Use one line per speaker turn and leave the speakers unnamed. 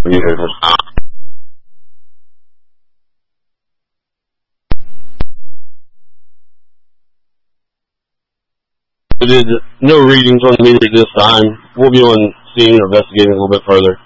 We did no readings on the meter at this time. We'll be on scene investigating a little bit further.